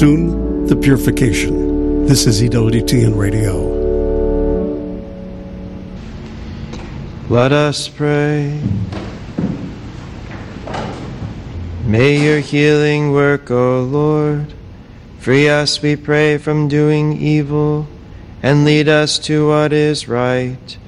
soon the purification. This is EWTN Radio. Let us pray. May your healing work, O Lord, free us, we pray, from doing evil, and lead us to what is right.